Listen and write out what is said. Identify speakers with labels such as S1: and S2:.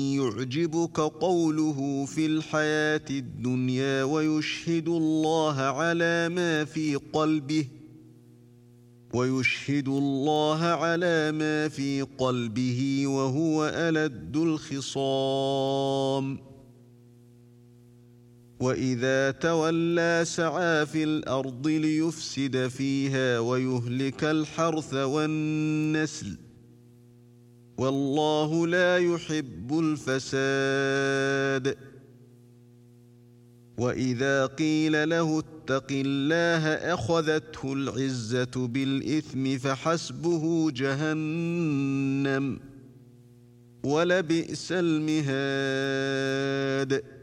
S1: يعجبك قوله في الحياة الدنيا ويشهد الله على ما في قلبه وهو ألد الخصام وإذا تولى سعى في الأرض ليفسد فيها ويهلك الحرث والنسل والله لا يحب الفساد وإذا قيل له اتق الله أخذته العزة بالإثم فحسبه جهنم ولبئس المهاد